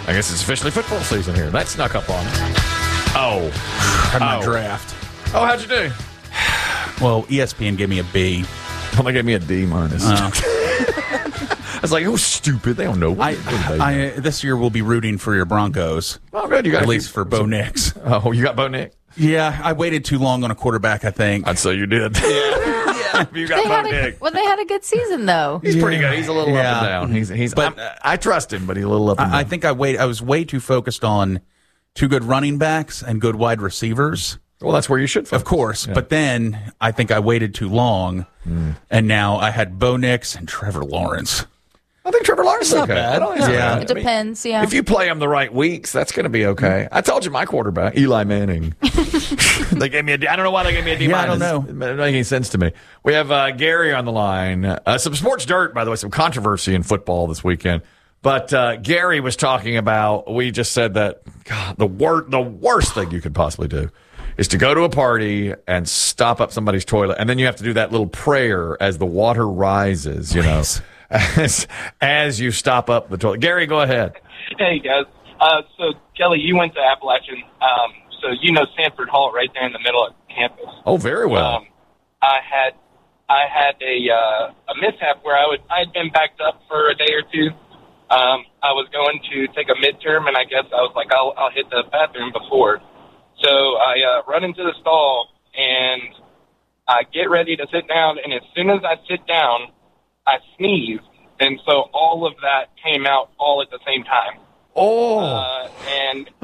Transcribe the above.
I guess it's officially football season here. That snuck up on me. Oh. Had my draft. Oh, how'd you do? Well, ESPN gave me a B. Oh, they gave me a D minus. I was like, oh, stupid. They don't know. This year we'll be rooting for your Broncos. Oh, good. You got at least for Bo Nix. Oh, you got Bo Nix? Yeah, I waited too long on a quarterback, I think. I'd say you did. Yeah. You got Bo Nix. Well, they had a good season, though. He's pretty good. He's a little up and down. He's. But I trust him, but he's a little up and down. I think I was way too focused on two good running backs and good wide receivers. Well, that's where you should focus. Of course. Yeah. But then I think I waited too long, and now I had Bo Nix and Trevor Lawrence. I think Trevor Lawrence is not bad. Yeah. It depends, yeah. If you play him the right weeks, that's going to be okay. I told you my quarterback, Eli Manning. They gave me a D. I don't know why they gave me a D minus. I don't know. It doesn't make any sense to me. We have Gary on the line. Some sports dirt, by the way, some controversy in football this weekend. But Gary was talking about, we just said that, God, the worst thing you could possibly do is to go to a party and stop up somebody's toilet. And then you have to do that little prayer as the water rises, you know. As you stop up the toilet. Gary, go ahead. Hey, guys. So, Kelly, you went to Appalachian, so you know Sanford Hall right there in the middle of campus. Oh, very well. I had a mishap where I'd been backed up for a day or two. I was going to take a midterm, and I guess I was like, I'll hit the bathroom before. So I run into the stall, and I get ready to sit down, and as soon as I sit down, I sneezed, and so all of that came out all at the same time. Oh. And